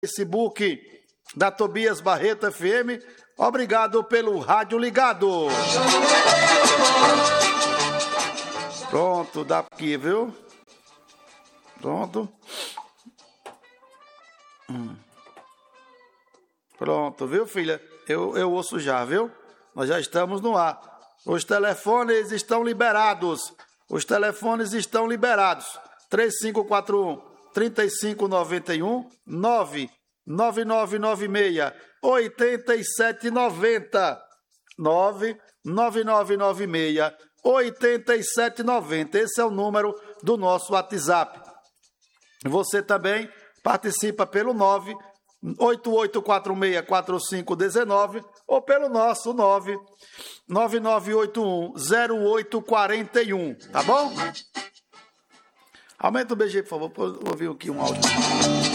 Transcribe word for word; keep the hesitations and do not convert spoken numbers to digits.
Facebook da Tobias Barreto F M. Obrigado pelo rádio ligado. Pronto, dá aqui, viu? Pronto. Hum. Pronto, viu, filha? Eu, eu ouço já, viu? Nós já estamos no ar. Os telefones estão liberados. Os telefones estão liberados. três cinco quatro um, três cinco nove um, nove nove nove nove seis, oito sete nove zero, nove nove nove nove seis, oito sete nove zero. Esse é o número do nosso WhatsApp. Você também participa pelo nove oito oito quatro seis quatro cinco um nove ou pelo nosso nove nove nove oito um zero oito quatro um, tá bom? Aumenta o B G, por favor, para eu ouvir aqui um áudio.